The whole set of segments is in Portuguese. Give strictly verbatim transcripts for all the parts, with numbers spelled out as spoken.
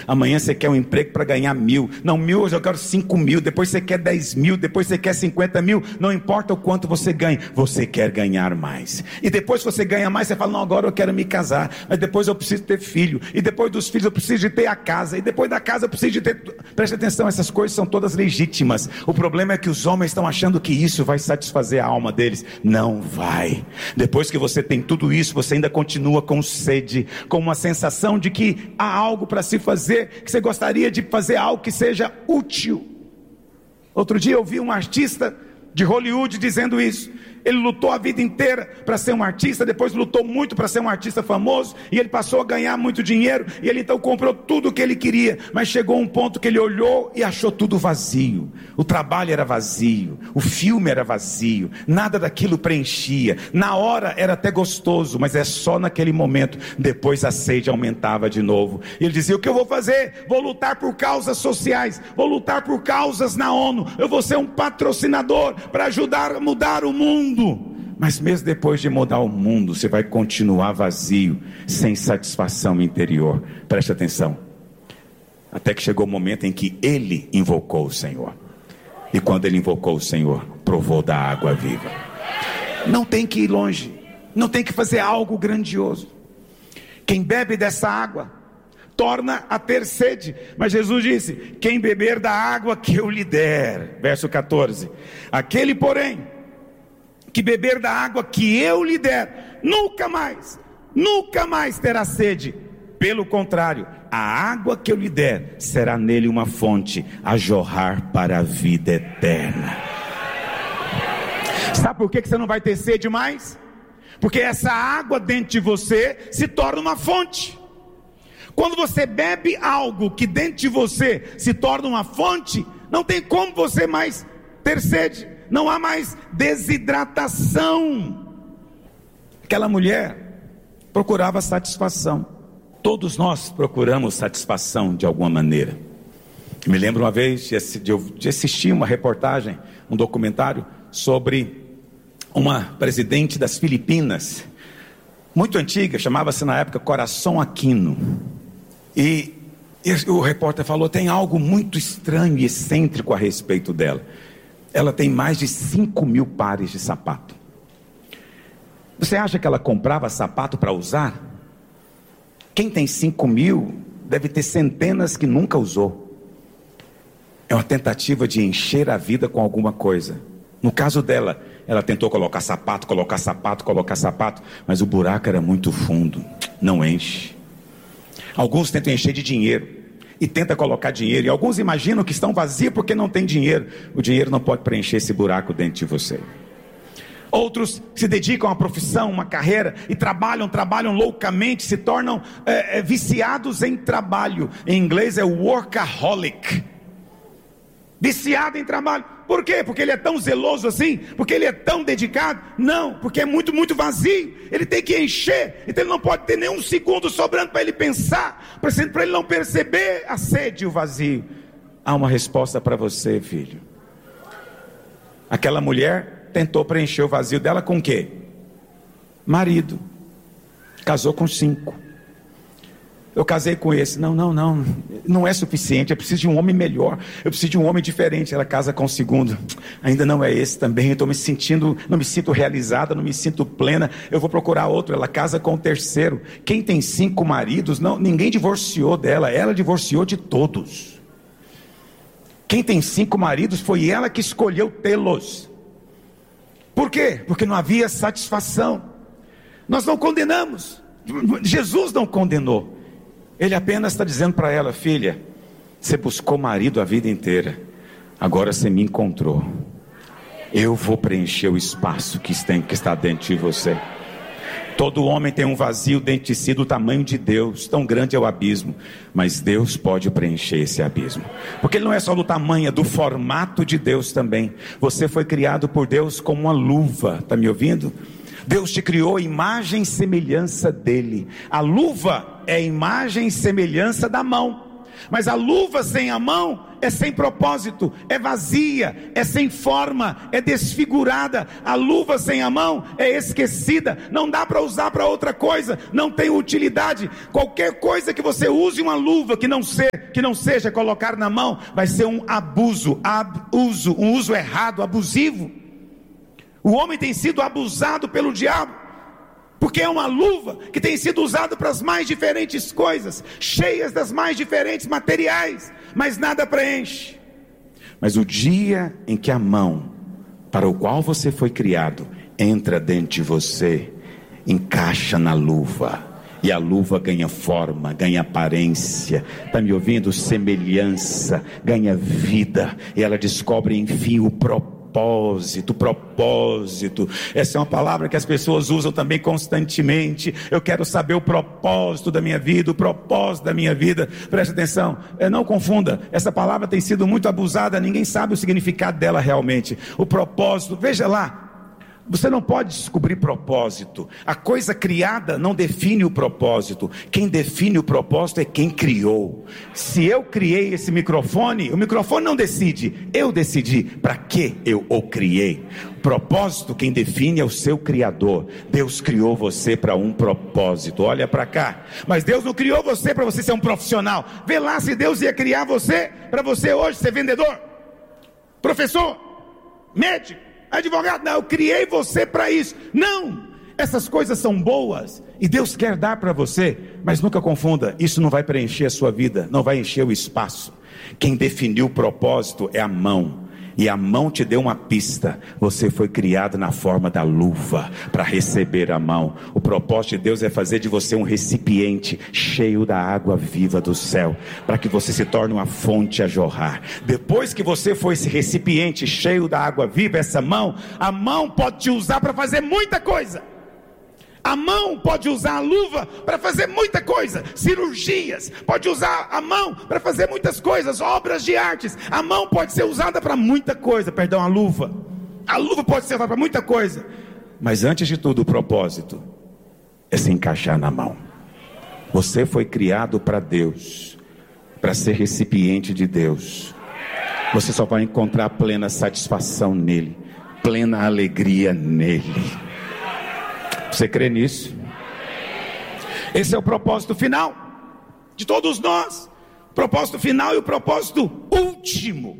Amanhã você quer um emprego para ganhar mil. Não, mil hoje eu quero cinco mil. Depois você quer dez mil. Depois você quer cinquenta mil. Não importa o quanto você ganha, você quer ganhar mais. E depois que você ganha mais, você fala, não, agora eu quero me casar. Mas depois eu preciso ter filho. E depois dos filhos eu preciso de ter a casa. E depois da casa eu preciso de ter... Preste atenção, essas coisas são todas legítimas. O problema é que os homens estão achando que isso vai satisfazer a alma deles. Não vai. Depois que você tem tudo isso, você ainda continua com sede, com uma sensação de que há algo para se fazer, que você gostaria de fazer algo que seja útil. Outro dia eu vi um artista de Hollywood dizendo isso. Ele lutou a vida inteira para ser um artista, depois lutou muito para ser um artista famoso, e ele passou a ganhar muito dinheiro, e ele então comprou tudo o que ele queria, mas chegou um ponto que ele olhou e achou tudo vazio. O trabalho era vazio, o filme era vazio, nada daquilo preenchia. Na hora era até gostoso, mas é só naquele momento. Depois a sede aumentava de novo. E ele dizia, o que eu vou fazer? Vou lutar por causas sociais, vou lutar por causas na ONU, eu vou ser um patrocinador para ajudar a mudar o mundo. Mas mesmo depois de mudar o mundo, você vai continuar vazio, sem satisfação interior. Preste atenção. Até que chegou o momento em que ele invocou o Senhor. E quando ele invocou o Senhor, provou da água viva. Não tem que ir longe, não tem que fazer algo grandioso. Quem bebe dessa água torna a ter sede. Mas Jesus disse, quem beber da água que eu lhe der, verso catorze, aquele porém que beber da água que eu lhe der, nunca mais, nunca mais terá sede. Pelo contrário, a água que eu lhe der será nele uma fonte a jorrar para a vida eterna. Sabe por que você não vai ter sede mais? Porque essa água dentro de você se torna uma fonte. Quando você bebe algo que dentro de você se torna uma fonte, não tem como você mais ter sede. Não há mais desidratação. Aquela mulher procurava satisfação. Todos nós procuramos satisfação de alguma maneira. Me lembro uma vez de assistir uma reportagem, um documentário sobre uma presidente das Filipinas, muito antiga, chamava-se na época Coração Aquino. E, e o repórter falou, tem algo muito estranho e excêntrico a respeito dela. Ela tem mais de cinco mil pares de sapato. Você acha que ela comprava sapato para usar? Quem tem cinco mil deve ter centenas que nunca usou. É uma tentativa de encher a vida com alguma coisa. No caso dela, ela tentou colocar sapato, colocar sapato, colocar sapato, mas o buraco era muito fundo, não enche. Alguns tentam encher de dinheiro e tenta colocar dinheiro, e alguns imaginam que estão vazios porque não tem dinheiro. O dinheiro não pode preencher esse buraco dentro de você. Outros se dedicam a uma profissão, uma carreira, e trabalham, trabalham loucamente, se tornam é, é, viciados em trabalho. Em inglês é workaholic. Viciado em trabalho. Por quê? Porque ele é tão zeloso assim? Porque ele é tão dedicado? Não, porque é muito, muito vazio. Ele tem que encher. Então ele não pode ter nenhum segundo sobrando para ele pensar, para ele não perceber a sede e o vazio. Há uma resposta para você, filho. Aquela mulher tentou preencher o vazio dela com o quê? Marido. Casou com cinco. Eu casei com esse. Não, não, não. Não é suficiente. Eu preciso de um homem melhor. Eu preciso de um homem diferente. Ela casa com o segundo. Ainda não é esse também. Eu estou me sentindo, não me sinto realizada, não me sinto plena. Eu vou procurar outro. Ela casa com o terceiro. Quem tem cinco maridos, não, ninguém divorciou dela. Ela divorciou de todos. Quem tem cinco maridos foi ela que escolheu tê-los. Por quê? Porque não havia satisfação. Nós não condenamos. Jesus não condenou. Ele apenas está dizendo para ela, filha, você buscou marido a vida inteira, agora você me encontrou. Eu vou preencher o espaço que está dentro de você. Todo homem tem um vazio dentro de si do tamanho de Deus, tão grande é o abismo, mas Deus pode preencher esse abismo, porque ele não é só do tamanho, é do formato de Deus também. Você foi criado por Deus como uma luva, está me ouvindo? Deus te criou imagem e semelhança dele. A luva é imagem e semelhança da mão, mas a luva sem a mão é sem propósito, é vazia, é sem forma, é desfigurada. A luva sem a mão é esquecida, não dá para usar para outra coisa, não tem utilidade. Qualquer coisa que você use uma luva que não, ser, que não seja colocar na mão, vai ser um abuso, abuso, um uso errado, abusivo. O homem tem sido abusado pelo diabo, porque é uma luva que tem sido usada para as mais diferentes coisas, cheias das mais diferentes materiais, mas nada preenche. Mas o dia em que a mão para o qual você foi criado entra dentro de você, encaixa na luva, e a luva ganha forma, ganha aparência, está me ouvindo? Semelhança, ganha vida, e ela descobre enfim o propósito. Propósito, propósito, essa é uma palavra que as pessoas usam também constantemente. Eu quero saber o propósito da minha vida, o propósito da minha vida. Preste atenção, não confunda, essa palavra tem sido muito abusada, ninguém sabe o significado dela realmente. O propósito, veja lá, você não pode descobrir propósito, a coisa criada não define o propósito, quem define o propósito é quem criou. Se eu criei esse microfone, o microfone não decide, eu decidi para que eu o criei. O propósito quem define é o seu Criador. Deus criou você para um propósito, olha para cá, mas Deus não criou você para você ser um profissional. Vê lá se Deus ia criar você para você hoje ser vendedor, professor, médico, advogado. Não, eu criei você para isso. Não, essas coisas são boas e Deus quer dar para você, mas nunca confunda, isso não vai preencher a sua vida, não vai encher o espaço. Quem definiu o propósito é a mão, e a mão te deu uma pista. Você foi criado na forma da luva para receber a mão. O propósito de Deus é fazer de você um recipiente cheio da água viva do céu, para que você se torne uma fonte a jorrar. Depois que você for esse recipiente cheio da água viva, essa mão, a mão pode te usar para fazer muita coisa. A mão pode usar a luva para fazer muita coisa, cirurgias, pode usar a mão para fazer muitas coisas, obras de artes. A mão pode ser usada para muita coisa, perdão, a luva. A luva pode ser usada para muita coisa. Mas antes de tudo, o propósito é se encaixar na mão. Você foi criado para Deus, para ser recipiente de Deus. Você só vai encontrar plena satisfação nele, plena alegria nele. Você crê nisso? Esse é o propósito final de todos nós. O propósito final e o propósito último.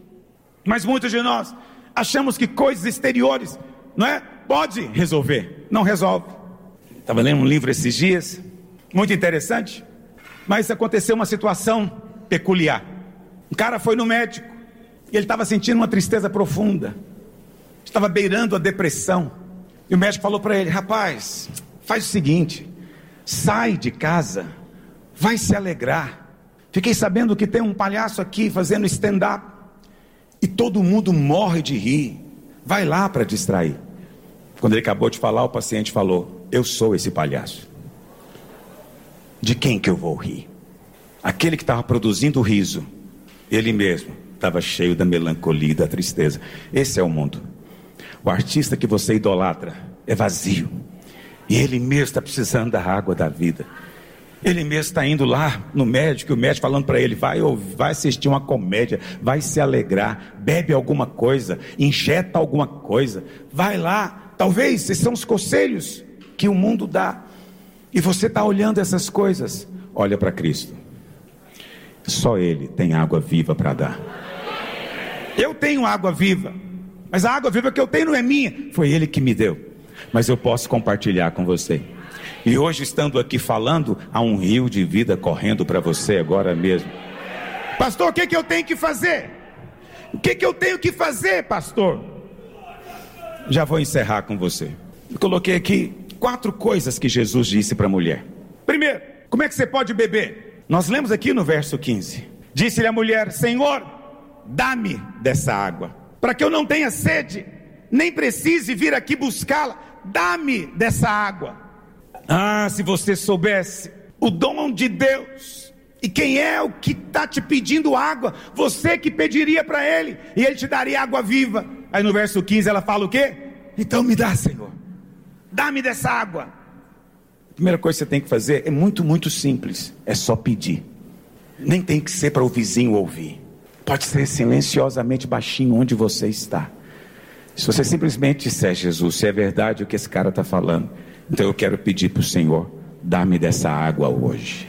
Mas muitos de nós achamos que coisas exteriores, não é? Pode resolver. Não resolve. Estava lendo um livro esses dias, muito interessante, mas aconteceu uma situação peculiar. Um cara foi no médico e ele estava sentindo uma tristeza profunda, estava beirando a depressão. E o médico falou para ele: rapaz, faz o seguinte, sai de casa, vai se alegrar. Fiquei sabendo que tem um palhaço aqui fazendo stand-up e todo mundo morre de rir, vai lá para distrair. Quando ele acabou de falar, o paciente falou: eu sou esse palhaço. De quem que eu vou rir? Aquele que estava produzindo o riso, ele mesmo estava cheio da melancolia e da tristeza. Esse é o mundo. O artista que você idolatra é vazio, e ele mesmo está precisando da água da vida. Ele mesmo está indo lá no médico, e o médico falando para ele: vai, vai assistir uma comédia, vai se alegrar, bebe alguma coisa, injeta alguma coisa, vai lá. Talvez esses são os conselhos que o mundo dá, e você está olhando essas coisas. Olha para Cristo, só Ele tem água viva para dar. Eu tenho água viva, mas a água viva que eu tenho não é minha, foi Ele que me deu, mas eu posso compartilhar com você. E hoje, estando aqui falando, há um rio de vida correndo para você agora mesmo. Pastor, o que, que eu tenho que fazer? O que, que eu tenho que fazer, pastor? Já vou encerrar com você. Eu coloquei aqui quatro coisas que Jesus disse para a mulher. Primeiro, como é que você pode beber? Nós lemos aqui no verso quinze. Disse-lhe a mulher: Senhor, dá-me dessa água, para que eu não tenha sede, nem precise vir aqui buscá-la. Dá-me dessa água. Ah, se você soubesse o dom de Deus, e quem é o que está te pedindo água, você que pediria para Ele, e Ele te daria água viva. Aí no verso quinze ela fala o quê? Então me dá, Senhor, dá-me dessa água. A primeira coisa que você tem que fazer é muito, muito simples, é só pedir. Nem tem que ser para o vizinho ouvir. Pode ser silenciosamente baixinho onde você está. Se você simplesmente disser: Jesus, se é verdade o que esse cara está falando, então eu quero pedir para o Senhor, dá-me dessa água hoje.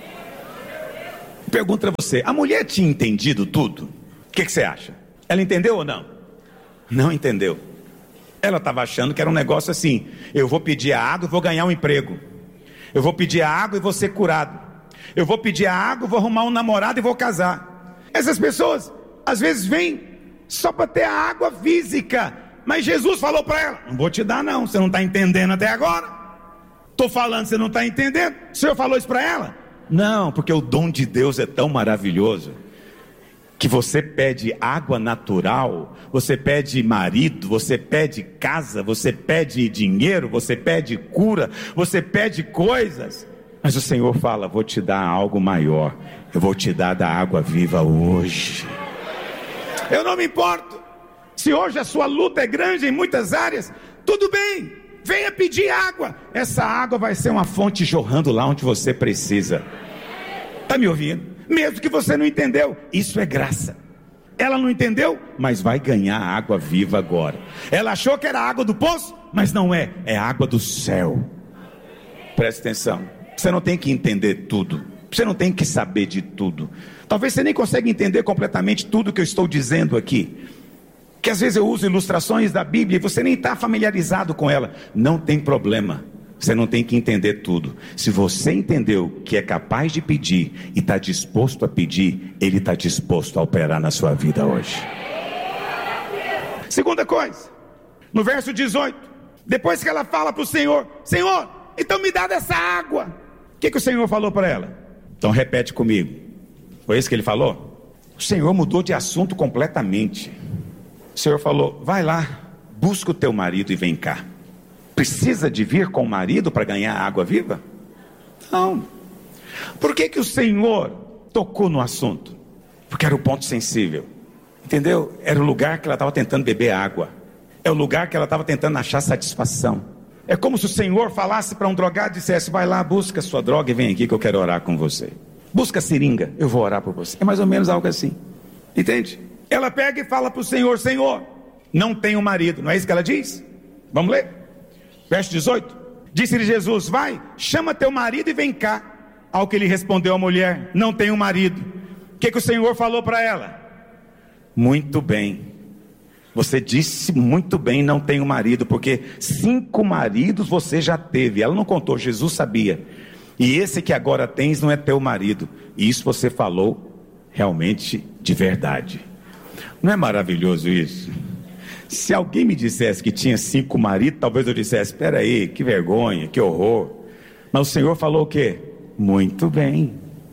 Pergunta a você: a mulher tinha entendido tudo? O que, que você acha? Ela entendeu ou não? Não entendeu. Ela estava achando que era um negócio assim: eu vou pedir a água e vou ganhar um emprego. Eu vou pedir a água e vou ser curado. Eu vou pedir a água e vou arrumar um namorado e vou casar. Essas pessoas às vezes vêm só para ter a água física, mas Jesus falou para ela: não vou te dar não, você não está entendendo até agora. Estou falando, você não está entendendo. O Senhor falou isso para ela? Não, porque o dom de Deus é tão maravilhoso que você pede água natural, você pede marido, você pede casa, você pede dinheiro, você pede cura, você pede coisas, mas o Senhor fala: vou te dar algo maior, eu vou te dar da água viva hoje. Eu não me importo se hoje a sua luta é grande em muitas áreas, tudo bem, venha pedir água. Essa água vai ser uma fonte jorrando lá onde você precisa. Está me ouvindo? Mesmo que você não entendeu, isso é graça. Ela não entendeu, mas vai ganhar água viva agora. Ela achou que era água do poço, mas não é, é água do céu. Preste atenção, você não tem que entender tudo, você não tem que saber de tudo. Talvez você nem consiga entender completamente tudo que eu estou dizendo aqui, que às vezes eu uso ilustrações da Bíblia e você nem está familiarizado com ela. Não tem problema, você não tem que entender tudo. Se você entendeu que é capaz de pedir e está disposto a pedir, Ele está disposto a operar na sua vida hoje. Segunda coisa, no verso dezoito, depois que ela fala para o Senhor: Senhor, então me dá dessa água. O que, que o Senhor falou para ela? Então repete comigo. Foi isso que Ele falou? O Senhor mudou de assunto completamente. O Senhor falou: vai lá, busca o teu marido e vem cá. Precisa de vir com o marido para ganhar água viva? Não. Por que que o Senhor tocou no assunto? Porque era o ponto sensível, entendeu? Era o lugar que ela estava tentando beber água, é o lugar que ela estava tentando achar satisfação. É como se o Senhor falasse para um drogado e dissesse: vai lá, busca a sua droga e vem aqui que eu quero orar com você. Busca a seringa, eu vou orar por você. É mais ou menos algo assim, entende? Ela pega e fala para o Senhor: Senhor, não tenho marido. Não é isso que ela diz? Vamos ler? Verso dezoito, disse-lhe Jesus: vai, chama teu marido e vem cá. Ao que lhe respondeu a mulher: não tenho marido. O que que o Senhor falou para ela? Muito bem, você disse muito bem, não tenho marido, porque cinco maridos você já teve. Ela não contou, Jesus sabia. E esse que agora tens não é teu marido. E isso você falou realmente de verdade. Não é maravilhoso isso? Se alguém me dissesse que tinha cinco maridos, talvez eu dissesse: espera aí, que vergonha, que horror. Mas o Senhor falou o quê? Muito bem.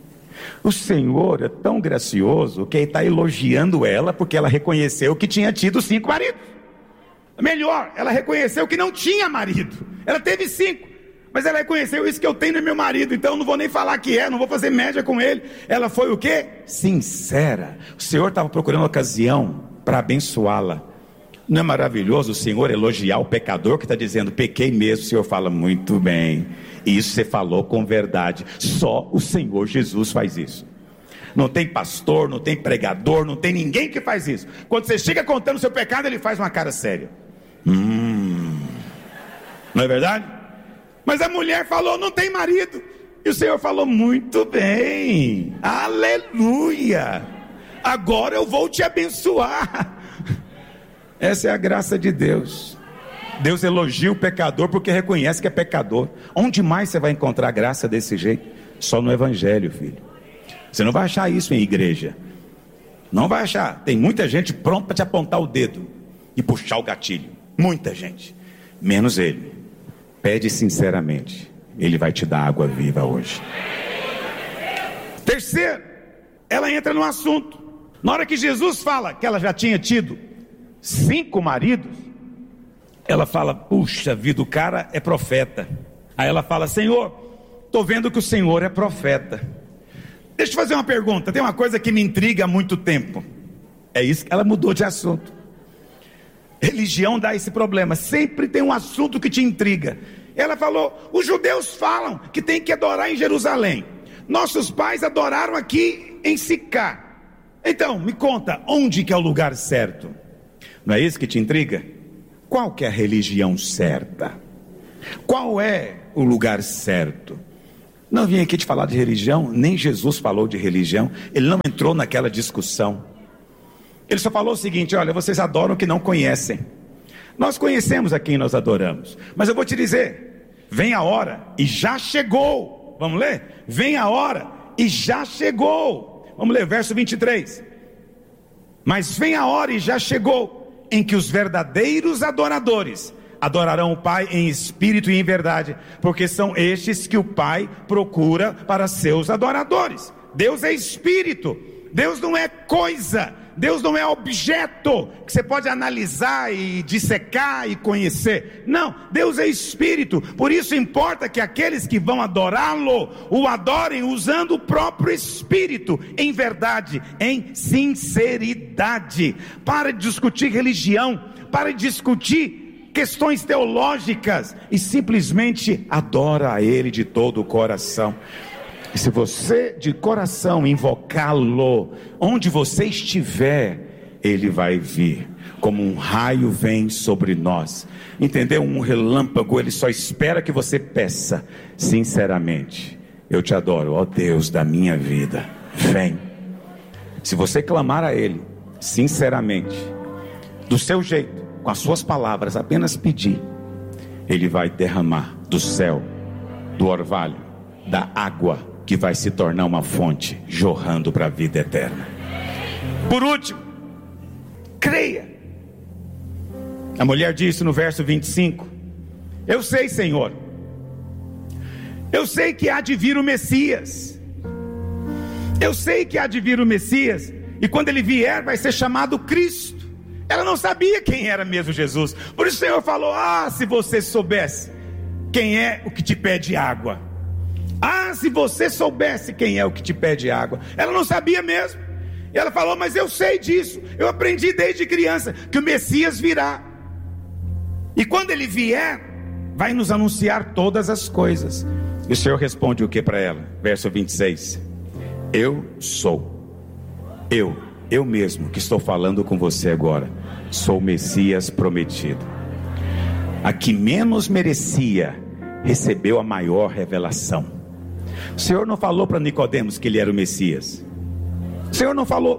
O Senhor é tão gracioso que Ele está elogiando ela porque ela reconheceu que tinha tido cinco maridos. Melhor, ela reconheceu que não tinha marido. Ela teve cinco, mas ela reconheceu: isso que eu tenho é meu marido, então eu não vou nem falar que é, não vou fazer média com ele. Ela foi o quê? Sincera. O Senhor estava procurando uma ocasião para abençoá-la. Não é maravilhoso o Senhor elogiar o pecador que está dizendo: pequei mesmo? O Senhor fala: muito bem, isso você falou com verdade. Só o Senhor Jesus faz isso. Não tem pastor, não tem pregador, não tem ninguém que faz isso. Quando você chega contando o seu pecado, ele faz uma cara séria. Hum, não é verdade? Mas a mulher falou: não tem marido. E o Senhor falou: muito bem, aleluia, agora eu vou te abençoar. Essa é a graça de Deus. Deus elogia o pecador porque reconhece que é pecador. Onde mais você vai encontrar graça desse jeito? Só no Evangelho, filho. Você não vai achar isso em igreja. Não vai achar. Tem muita gente pronta para te apontar o dedo e puxar o gatilho. Muita gente. Menos Ele. Pede sinceramente, Ele vai te dar água viva hoje. Terceiro, ela entra no assunto. Na hora que Jesus fala que ela já tinha tido cinco maridos, ela fala: puxa vida, o cara é profeta. Aí ela fala: Senhor, estou vendo que o Senhor é profeta. Deixa eu fazer uma pergunta. Tem uma coisa que me intriga há muito tempo. É isso que ela mudou de assunto. Religião dá esse problema, sempre tem um assunto que te intriga. Ela falou: os judeus falam que tem que adorar em Jerusalém. Nossos pais adoraram aqui em Sicá. Então, me conta, onde que é o lugar certo? Não é isso que te intriga? Qual que é a religião certa? Qual é o lugar certo? Não vim aqui te falar de religião, nem Jesus falou de religião, ele não entrou naquela discussão. Ele só falou o seguinte: olha, vocês adoram o que não conhecem. Nós conhecemos a quem nós adoramos, mas eu vou te dizer, vem a hora e já chegou. Vamos ler? Vem a hora e já chegou. Vamos ler, verso vinte e três. Mas vem a hora e já chegou, em que os verdadeiros adoradores adorarão o Pai em espírito e em verdade, porque são estes que o Pai procura para seus adoradores. Deus é espírito, Deus não é coisa, Deus não é objeto que você pode analisar e dissecar e conhecer. Não, Deus é espírito. Por isso importa que aqueles que vão adorá-lo o adorem usando o próprio espírito, em verdade, em sinceridade. Para de discutir religião, para de discutir questões teológicas e simplesmente adora a Ele de todo o coração. E se você de coração invocá-lo, onde você estiver, Ele vai vir, como um raio vem sobre nós, entendeu? Um relâmpago, Ele só espera que você peça sinceramente: eu te adoro, ó Deus da minha vida, vem. Se você clamar a Ele sinceramente, do seu jeito, com as suas palavras, apenas pedir, Ele vai derramar do céu, do orvalho, da água, que vai se tornar uma fonte, jorrando para a vida eterna. Por último, creia. A mulher disse no verso vinte e cinco: eu sei, Senhor, eu sei que há de vir o Messias, eu sei que há de vir o Messias, e quando ele vier vai ser chamado Cristo. Ela não sabia quem era mesmo Jesus. Por isso o Senhor falou: ah, se você soubesse quem é o que te pede água. Ah, se você soubesse quem é o que te pede água. Ela não sabia mesmo. E ela falou: mas eu sei disso, eu aprendi desde criança que o Messias virá, e quando ele vier, vai nos anunciar todas as coisas. E o Senhor responde o que para ela? Verso vinte e seis: eu sou, eu Eu mesmo que estou falando com você agora, sou o Messias prometido. A que menos merecia, recebeu a maior revelação. O Senhor não falou para Nicodemos que ele era o Messias. O Senhor não falou.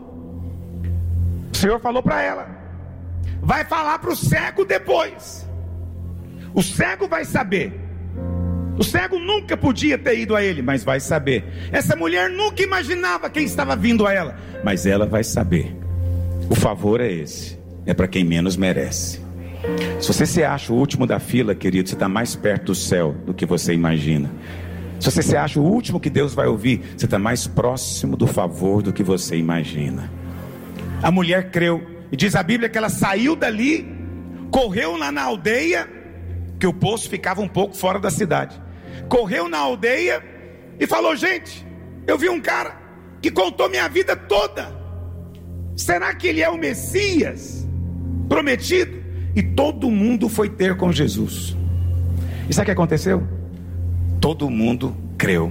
O Senhor falou para ela. Vai falar para o cego depois. O cego vai saber. O cego nunca podia ter ido a ele, mas vai saber. Essa mulher nunca imaginava quem estava vindo a ela, mas ela vai saber. O favor é esse, é para quem menos merece. Se você se acha o último da fila, querido, você está mais perto do céu do que você imagina. Se você se acha o último que Deus vai ouvir, você está mais próximo do favor do que você imagina. A mulher creu, e diz a Bíblia que ela saiu dali, correu lá na aldeia, que o poço ficava um pouco fora da cidade. Correu na aldeia e falou: gente, eu vi um cara que contou minha vida toda. Será que ele é o Messias prometido? E todo mundo foi ter com Jesus. E sabe o que aconteceu? Todo mundo creu.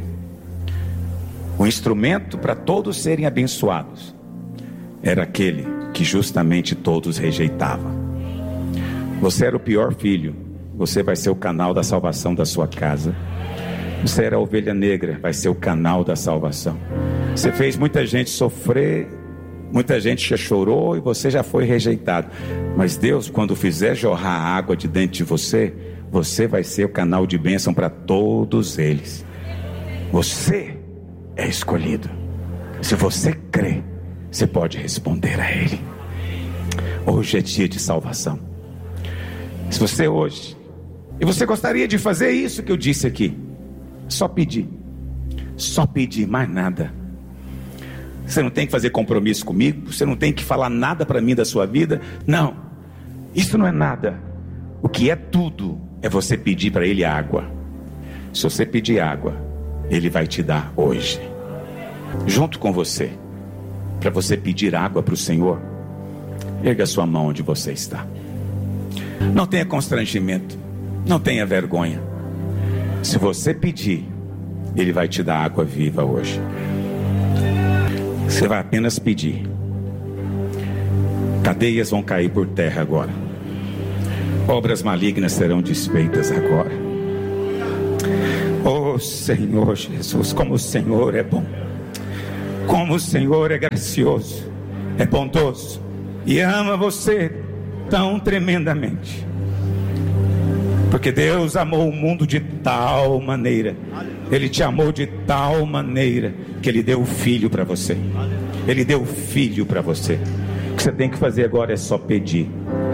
O instrumento para todos serem abençoados era aquele que justamente todos rejeitavam. Você era o pior filho, você vai ser o canal da salvação da sua casa. Você era a ovelha negra, vai ser o canal da salvação. Você fez muita gente sofrer, muita gente já chorou e você já foi rejeitado. Mas Deus, quando fizer jorrar água de dentro de você, você vai ser o canal de bênção para todos eles. Você é escolhido. Se você crê, você pode responder a Ele. Hoje é dia de salvação. Se você hoje, e você gostaria de fazer isso que eu disse aqui, só pedir, só pedir, mais nada. Você não tem que fazer compromisso comigo, você não tem que falar nada para mim da sua vida. Não, isso não é nada. O que é tudo é você pedir para Ele água. Se você pedir água, Ele vai te dar hoje, junto com você. Para você pedir água para o Senhor, erga a sua mão onde você está. Não tenha constrangimento, não tenha vergonha. Se você pedir, Ele vai te dar água viva hoje. Você vai apenas pedir. Cadeias vão cair por terra agora. Obras malignas serão desfeitas agora. Oh Senhor Jesus, como o Senhor é bom, como o Senhor é gracioso, é bondoso e ama você tão tremendamente. Porque Deus amou o mundo de tal maneira, Ele te amou de tal maneira, que Ele deu o Filho para você. Ele deu o Filho para você. O que você tem que fazer agora é só pedir.